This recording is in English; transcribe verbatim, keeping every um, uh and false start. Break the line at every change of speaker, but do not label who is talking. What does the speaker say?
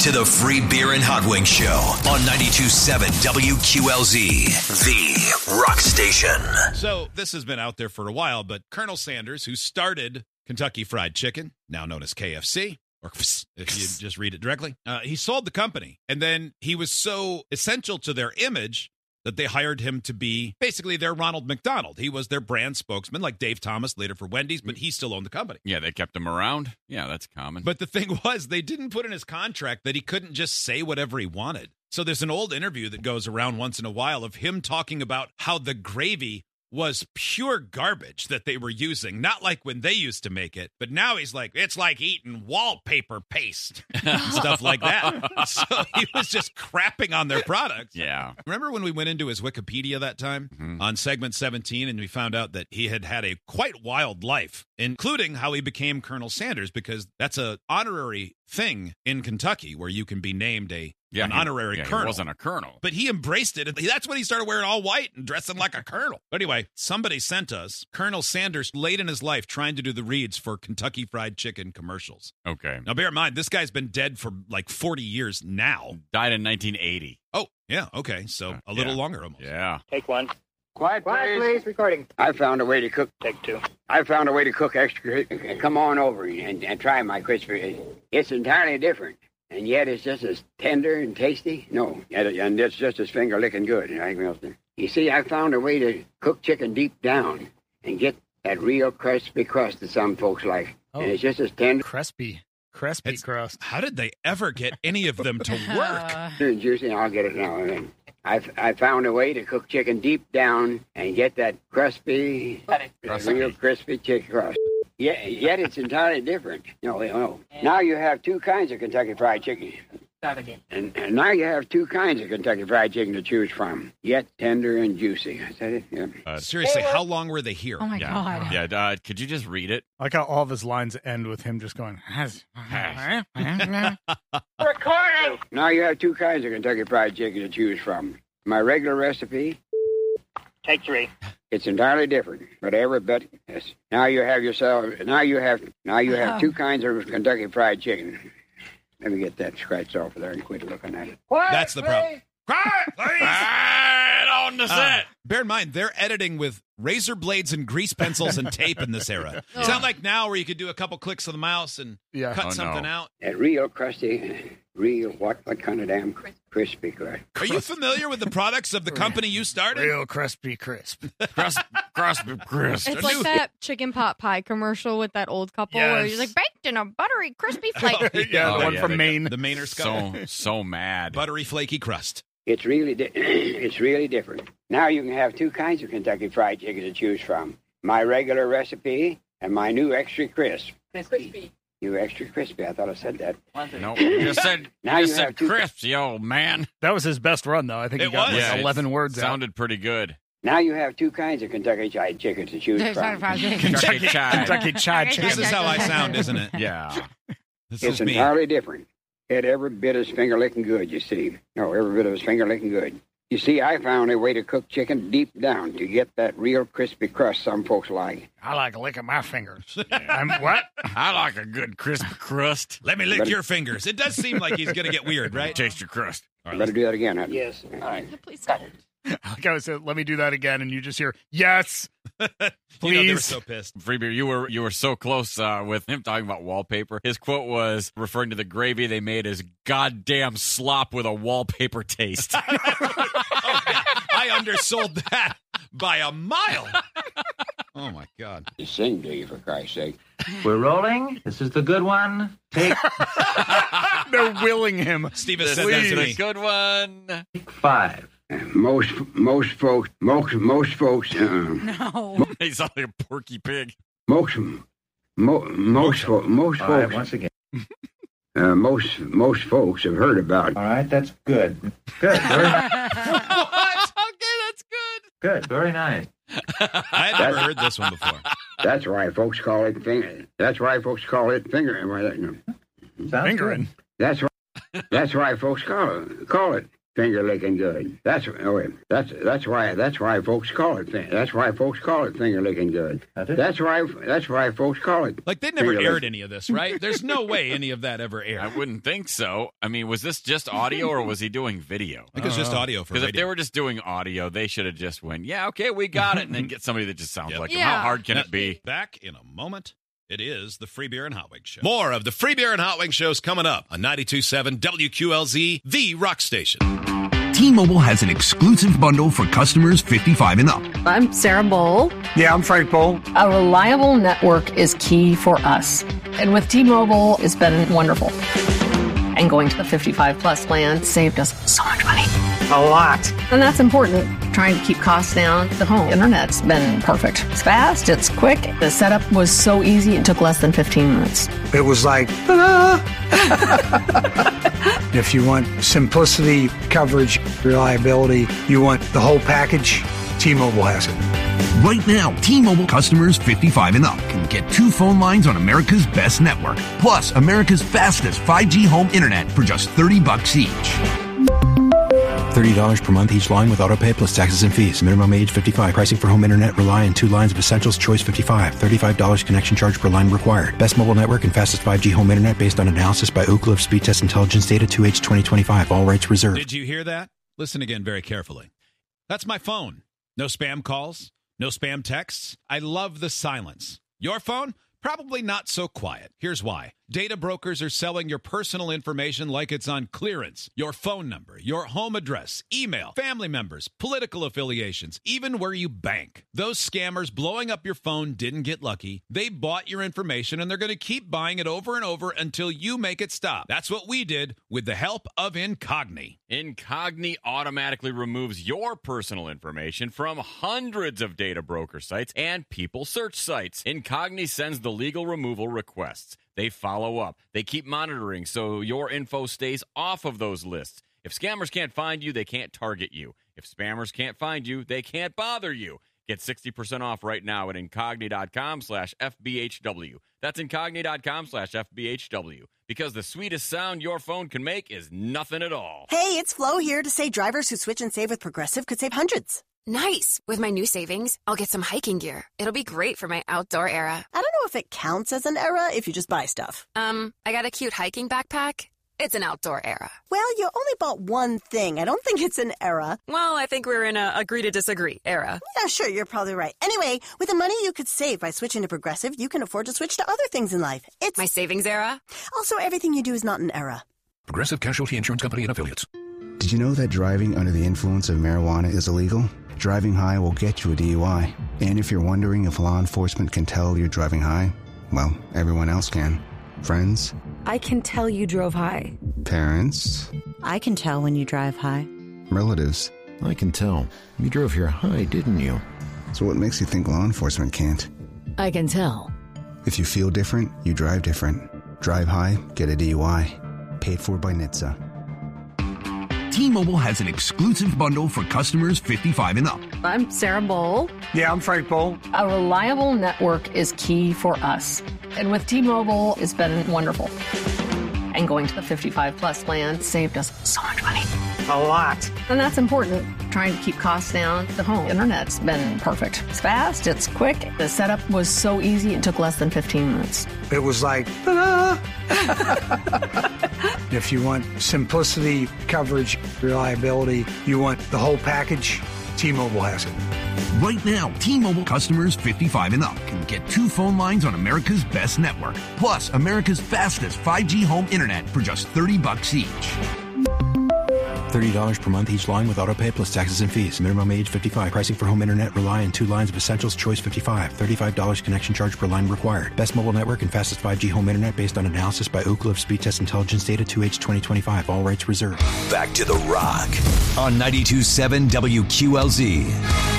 to the Free Beer and Hot Wings Show on ninety-two point seven W Q L Z, the rock station.
So this has been out there for a while, but Colonel Sanders, who started Kentucky Fried Chicken, now known as K F C, or if you just read it directly, uh, he sold the company. And then he was so essential to their image that they hired him to be basically their Ronald McDonald. He was their brand spokesman, like Dave Thomas later for Wendy's, but he still owned the company.
Yeah, they kept him around. Yeah, that's common.
But the thing was, they didn't put in his contract that he couldn't just say whatever he wanted. So there's an old interview that goes around once in a while of him talking about how the gravy was pure garbage that they were using, not like when they used to make it, but now he's like, it's like eating wallpaper paste, stuff like that. So he was just crapping on their products.
Yeah.
Remember when we went into his Wikipedia that time mm-hmm. on segment seventeen, and we found out that he had had a quite wild life, including how he became Colonel Sanders, because that's a honorary thing in Kentucky where you can be named a
Yeah,
an
he,
honorary
yeah,
colonel.
He wasn't a colonel.
But he embraced it. That's when he started wearing all white and dressing like a colonel. But anyway, somebody sent us Colonel Sanders late in his life trying to do the reads for Kentucky Fried Chicken commercials.
Okay.
Now, bear in mind, this guy's been dead for like forty years now.
Died in nineteen eighty.
Oh, yeah. Okay. So
Uh,
a little
yeah.
longer almost.
Yeah.
Take one.
Quiet,
Quiet,
please.
please. Recording.
I found a way to cook.
Take two.
I found a way to cook extra. Come on over and, and try my crispy. It's entirely different. And yet it's just as tender and tasty. No, and it's just as finger-licking good. You see, I found a way to cook chicken deep down and get that real crispy crust that some folks like.
Oh.
And it's just as tender
Crispy. Crispy
It's-
crust.
How did they ever get any of them to work?
and juicy. I'll get it now. I I found a way to cook chicken deep down and get that crispy,
Crispy.
real crispy chicken crust. Yeah, yet it's entirely different. No, no. Now you have two kinds of Kentucky Fried Chicken.
Start again.
And, and now you have two kinds of Kentucky Fried Chicken to choose from. Yet tender and juicy. Is that it? Yeah.
Uh,
Seriously, how long were they here?
Oh my
yeah.
God.
Yeah. Uh, could you just read it?
I like how all of his lines end with him just going,
Recording.
Now you have two kinds of Kentucky Fried Chicken to choose from. My regular recipe,
Take three.
it's entirely different, but every bit. Yes. Now you have yourself. Now you have. Now you have two kinds of Kentucky Fried Chicken. Let me get that scratched off of there and quit looking at it.
Quiet,
That's the problem. Quiet, please.
Right on the
Uh,
set.
bear in mind, they're editing with razor blades and grease pencils and tape in this era. It's not like now where you could do a couple clicks of the mouse and
Yeah.
cut
Oh, no.
something out.
That real crusty, real what? What kind of damn crispy crust?
Are you familiar with the products of the company you started?
real crispy crisp.
Crust, crispy, crisp.
It's like that chicken pot pie commercial with that old couple where
Yes.
you're like, baked in a buttery, crispy flake.
yeah,
Oh,
the one
yeah,
from
they-
Maine.
The Mainer Skull.
So, so mad.
Buttery, flaky crust.
It's really, di- it's really different. Now you can have two kinds of Kentucky Fried Chicken to choose from: my regular recipe and my new extra crisp.
Crispy.
New extra crispy. I thought I said that.
no, you just said,
Now
you
you
just said
have two-
crisp, you old man.
That was his best run, though. I think he
It
got
was.
like
Yeah,
eleven
it
words out.
Sounded pretty good.
Now you have two kinds of Kentucky Fried Chicken to choose
There's not a
from.
project.
Kentucky Chai.
Kentucky Chai
This
Chicken.
This is how I sound, isn't it?
Yeah.
This
It's
is me.
entirely different. It every bit is finger licking good. You see? No, every bit of it's finger licking good. You see, I found a way to cook chicken deep down to get that real crispy crust some folks like.
I like licking my fingers. I'm what?
I like a good crisp crust.
Let me lick
But-
your fingers. It does seem like he's going to get weird, right?
Taste your crust.
I better do that again. Huh?
Yes.
All right.
Please don't.
Like I said, let me do that again, and you just hear yes.
You know, they were
Please.
so pissed.
Freebeer, you were you were so close uh, with him talking about wallpaper. His quote was referring to the gravy they made as goddamn slop with a wallpaper taste.
Oh, yeah. I undersold that by a mile. Oh, my God.
To sing to you, for Christ's sake.
We're rolling. This is the good one. Take
They're willing him.
Steve has
This
said that
is
to
a
me.
good one.
five.
Most most folks, most most folks, uh,
No.
He's like a porky pig.
most mo, most fo- most
All right,
folks,
once again.
uh, most most folks have heard about.
All right, that's good. Good. Very nice.
What? Okay, that's good.
Good. Very nice.
I had never heard this one before.
That's why folks call it finger. That's why folks call it finger. Why that- no.
Sounds
Fingering.
good.
That's why. That's why folks call it call it finger licking good. That's oh, that's that's why that's why folks call it fin- that's why folks call it finger licking good.
That's it?
That's why that's why folks call it.
Like, they never
finger
aired
licking.
any of this, right? There's no way any of that ever aired.
I wouldn't think so. I mean, was this just audio or was he doing video?
I think it's just audio for
Because if
radio.
they were just doing audio, they should have just went, yeah, okay, we got it, and then get somebody that just sounds
Yep.
like him.
Yeah.
How hard can
Now,
it be?
Back in a moment. It is the Free Beer and Hot Wings Show. More of the Free Beer and Hot Wings Shows coming up on ninety-two point seven W Q L Z, the rock station.
T-Mobile has an exclusive bundle for customers fifty-five and up.
I'm Sarah Bowl.
Yeah, I'm Frank Bowl.
A reliable network is key for us. And with T-Mobile, it's been wonderful. And going to the fifty-five plus plan saved us so much money.
A lot.
And that's important. Trying to keep costs down. The home internet's been perfect. It's fast, it's quick. The setup was so easy, it took less than fifteen minutes.
It was like, ta-da! If you want simplicity, coverage, reliability, you want the whole package, T-Mobile has it.
Right now, T-Mobile customers fifty-five and up can get two phone lines on America's best network, plus America's fastest five G home internet for just thirty bucks each.
thirty dollars per month each line with autopay plus taxes and fees. Minimum age fifty-five. Pricing for home internet rely on two lines of essentials. Choice fifty-five. thirty-five dollars connection charge per line required. Best mobile network and fastest five G home internet based on analysis by Ookla of Speed Test Intelligence Data two H twenty twenty-five. All rights reserved.
Did you hear that? Listen again very carefully. That's my phone. No spam calls, no spam texts. I love the silence. Your phone? Probably not so quiet. Here's why. Data brokers are selling your personal information like it's on clearance. Your phone number, your home address, email, family members, political affiliations, even where you bank. Those scammers blowing up your phone didn't get lucky. They bought your information and they're going to keep buying it over and over until you make it stop. That's what we did with the help of Incogni.
Incogni automatically removes your personal information from hundreds of data broker sites and people search sites. Incogni sends the legal removal requests. They follow up. They keep monitoring so your info stays off of those lists. If scammers can't find you, they can't target you. If spammers can't find you, they can't bother you. Get sixty percent off right now at Incogni.com slash FBHW. That's Incogni.com slash FBHW. Because the sweetest sound your phone can make is nothing at all.
Hey, it's Flo here to say drivers who switch and save with Progressive could save hundreds.
Nice. With my new savings, I'll get some hiking gear. It'll be great for my outdoor era.
I don't know if it counts as an era if you just buy stuff.
Um, I got a cute hiking backpack. It's an outdoor era.
Well, you only bought one thing. I don't think it's an era.
Well, I think we're in a agree to disagree era.
Yeah, sure, you're probably right. Anyway, with the money you could save by switching to Progressive, you can afford to switch to other things in life. It's
my savings era.
Also, everything you do is not an era.
Progressive Casualty Insurance Company and Affiliates.
Did you know that driving under the influence of marijuana is illegal? Driving high will get you a D U I. And if you're wondering if law enforcement can tell you're driving high, well, everyone else can. Friends?
I can tell you drove high.
Parents?
I can tell when you drive high.
Relatives?
I can tell. You drove here high, didn't you?
So what makes you think law enforcement can't?
I can tell.
If you feel different, you drive different. Drive high, get a D U I. Paid for by N H T S A.
T-Mobile has an exclusive bundle for customers fifty-five and up.
I'm Sarah Bowl.
Yeah, I'm Frank Bowl.
A reliable network is key for us. And with T-Mobile, it's been wonderful. And going to the fifty-five plus plan saved us so much money.
A lot.
And that's important. Trying to keep costs down. The home internet's been perfect. It's fast, it's quick. The setup was so easy, it took less than fifteen minutes.
It was like, ta-da! If you want simplicity, coverage, reliability, you want the whole package, T-Mobile has it.
Right now, T-Mobile customers fifty-five and up can get two phone lines on America's best network, plus America's fastest five G home internet for just thirty bucks each.
thirty dollars per month each line with autopay plus taxes and fees. Minimum age fifty-five. Pricing for home internet rely on two lines of essentials. Choice fifty-five. thirty-five dollars connection charge per line required. Best mobile network and fastest five G home internet based on analysis by Ookla of Speed Test Intelligence Data two H twenty twenty-five. All rights reserved.
Back to The Rock on ninety-two point seven W Q L Z.